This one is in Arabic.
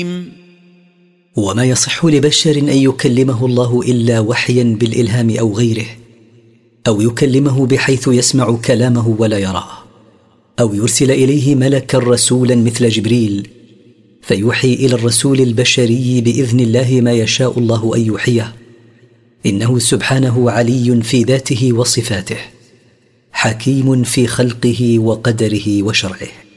وما يصح لبشر أن يكلمه الله إلا وحيا بالإلهام أو غيره، أو يكلمه بحيث يسمع كلامه ولا يراه، أو يرسل إليه ملكا رسولا مثل جبريل فيوحي إلى الرسول البشري بإذن الله ما يشاء الله أن يوحيه. إنه سبحانه علي في ذاته وصفاته، حكيم في خلقه وقدره وشرعه.